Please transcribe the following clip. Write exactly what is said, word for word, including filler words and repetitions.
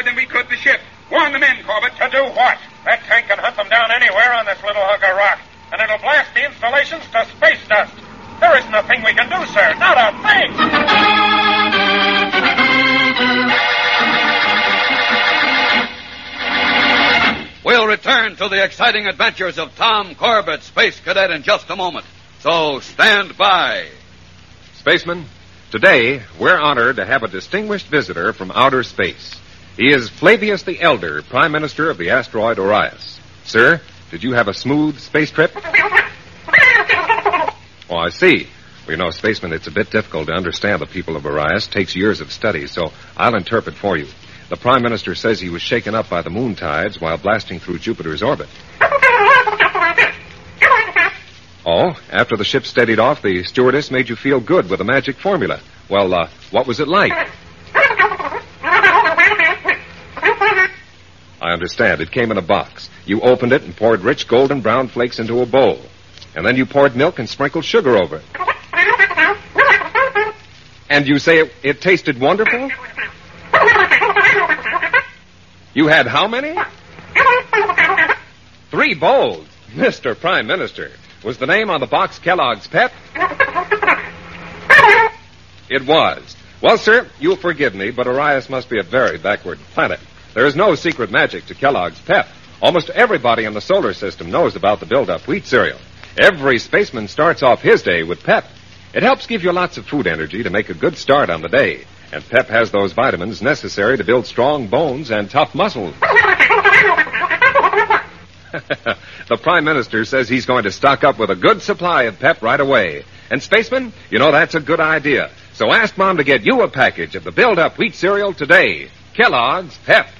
than we could the ship. Warn the men, Corbett. To do what? That tank can hunt them down anywhere on this little hunk of rock, and it'll blast the installations to space dust. There isn't a thing we can do, sir. Not a thing! We'll return to the exciting adventures of Tom Corbett, Space Cadet, in just a moment. So stand by. Spacemen, today we're honored to have a distinguished visitor from outer space. He is Flavius the Elder, Prime Minister of the asteroid Orias. Sir, did you have a smooth space trip? Oh, I see. Well, you know, spacemen, it's a bit difficult to understand the people of Orias. It takes years of study, so I'll interpret for you. The Prime Minister says he was shaken up by the moon tides while blasting through Jupiter's orbit. Oh, after the ship steadied off, the stewardess made you feel good with a magic formula. Well, uh, what was it like? I understand. It came in a box. You opened it and poured rich golden brown flakes into a bowl. And then you poured milk and sprinkled sugar over it. And you say it, it tasted wonderful? You had how many? Three bowls. Mister Prime Minister, was the name on the box Kellogg's Pep? It was. Well, sir, you'll forgive me, but Orias must be a very backward planet. There is no secret magic to Kellogg's Pep. Almost everybody in the solar system knows about the build-up wheat cereal. Every spaceman starts off his day with Pep. It helps give you lots of food energy to make a good start on the day. And Pep has those vitamins necessary to build strong bones and tough muscles. The Prime Minister says he's going to stock up with a good supply of Pep right away. And spacemen, you know that's a good idea. So ask Mom to get you a package of the build-up wheat cereal today. Kellogg's Pep.